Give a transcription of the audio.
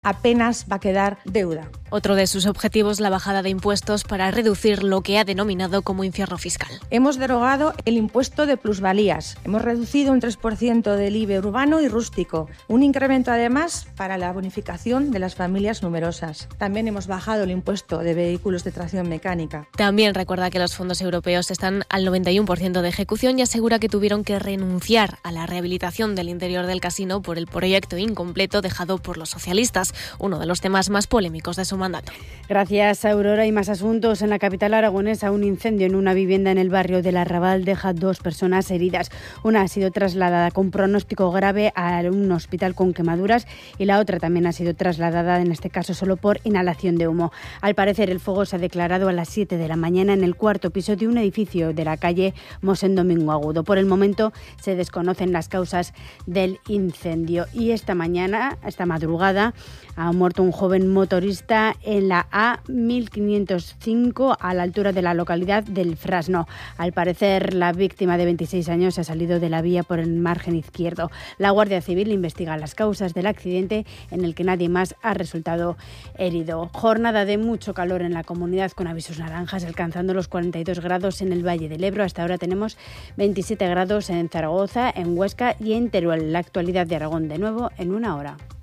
apenas va a quedar deuda. Otro de sus objetivos, la bajada de impuestos para reducir lo que ha denominado como infierno fiscal. Hemos derogado el impuesto de plusvalías. Hemos reducido un 3% del IBE urbano y rústico. Un incremento además para la bonificación de las familias numerosas. También hemos bajado el impuesto de vehículos de tracción mecánica. También recuerda que los fondos europeos están al 91% de ejecución y asegura que tuvieron que renunciar a la rehabilitación del interior del casino por el proyecto incompleto dejado por los socialistas, uno de los temas más polémicos de su mandato. Gracias, Aurora. Y más asuntos. En la capital aragonesa, un incendio en una vivienda en el barrio del Arrabal deja 2 personas heridas. Una ha sido trasladada con pronóstico grave a un hospital con quemaduras y la otra también ha sido trasladada, en este caso solo por inhalación de humo. Al parecer, el fuego se ha declarado a las 7 de la mañana en el 4º piso de un edificio de la calle Mosén Domingo Agudo. Por el momento se desconocen las causas del incendio. Y esta madrugada, ha muerto un joven motorista en la A1505 a la altura de la localidad del Frasno. Al parecer, la víctima de 26 años ha salido de la vía por el margen izquierdo. La Guardia Civil investiga las causas del accidente en el que nadie más ha resultado herido. Jornada de mucho calor en la comunidad con avisos naranjas alcanzando los 42 grados en el Valle del Ebro. Hasta ahora tenemos 27 grados en Zaragoza, en Huesca y en Teruel. La actualidad de Aragón de nuevo en 1 hora.